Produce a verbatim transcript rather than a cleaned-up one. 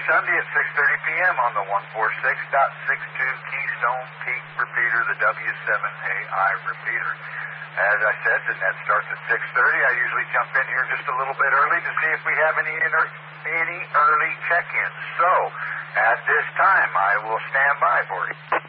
Sunday at six thirty p.m. on the one forty-six point six two Keystone Peak repeater, the W seven A I repeater. As I said, the net starts at six thirty. I usually jump in here just a little bit early to see if we have any inter- any early check-ins. So, at this time, I will stand by for you.